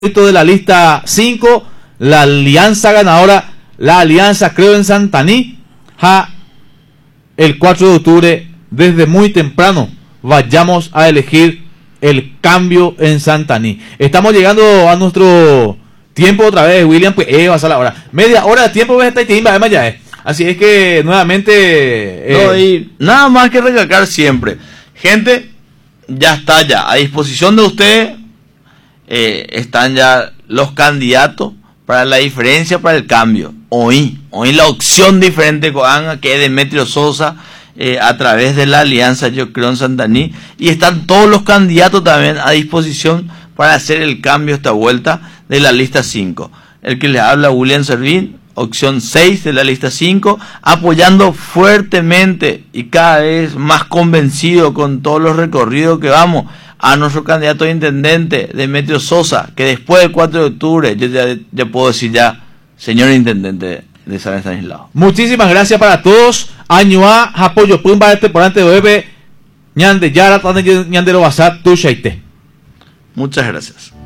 de la lista 5, la alianza ganadora, la alianza Creo en Santaní, el 4 de octubre, desde muy temprano, vayamos a elegir el cambio en Santaní. Estamos llegando a nuestro tiempo otra vez, William, pues va a ser la hora. Media hora de tiempo, así es que nuevamente... No, y nada más que recalcar siempre, gente, ya está ya, a disposición de ustedes, están ya los candidatos para la diferencia, para el cambio. Hoy la opción diferente que es Demetrio Sosa, a través de la alianza Yo Creo en Santaní, y están todos los candidatos también a disposición para hacer el cambio esta vuelta de la lista 5. El que les habla, William Servín, opción 6 de la lista 5, apoyando fuertemente y cada vez más convencido con todos los recorridos que vamos a nuestro candidato a intendente, Demetrio Sosa, que después del 4 de octubre, yo ya puedo decir ya, señor intendente de San Estanislao. Muchísimas gracias para todos. Año A, apoyo Pumba, por ante bebé, ñande yara, ñande lo basat, tu sheite. Muchas gracias.